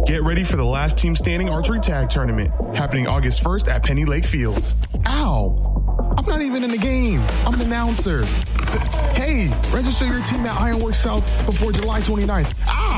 Get ready for the last team standing archery tag tournament, happening August 1st at Penny Lake Fields. Ow! I'm not even in the game. I'm an announcer. Hey, register your team at Ironworks South before July 29th.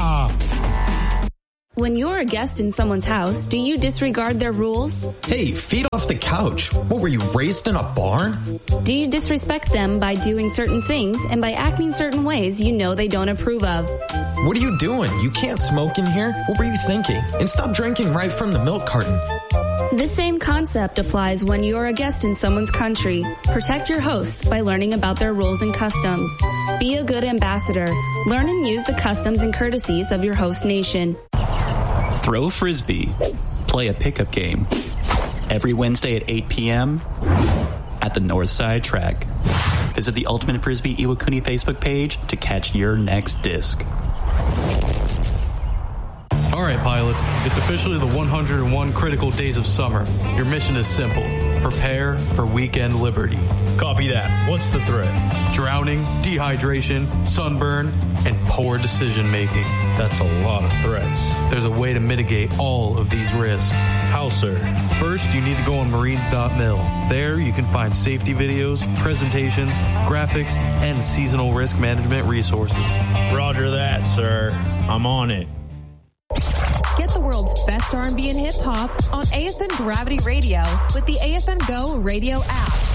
When you're a guest in someone's house, do you disregard their rules? Hey, feet off the couch. What, were you raised in a barn? Do you disrespect them by doing certain things and by acting certain ways you know they don't approve of? What are you doing? You can't smoke in here. What were you thinking? And stop drinking right from the milk carton. The same concept applies when you're a guest in someone's country. Protect your hosts by learning about their rules and customs. Be a good ambassador. Learn and use the customs and courtesies of your host nation. Throw a frisbee. Play a pickup game. Every Wednesday at 8 p.m. at the Northside Track. Visit the Ultimate Frisbee Iwakuni Facebook page to catch your next disc. All right, pilots, it's officially the 101 critical days of summer. Your mission is simple. Prepare for weekend liberty. Copy that. What's the threat? Drowning, dehydration, sunburn, and poor decision making. That's a lot of threats. There's a way to mitigate all of these risks. How, sir? First, you need to go on marines.mil. There, you can find safety videos, presentations, graphics, and seasonal risk management resources. Roger that, sir. I'm on it. Get the world's best R&B and hip-hop on AFN Gravity Radio with the AFN Go radio app.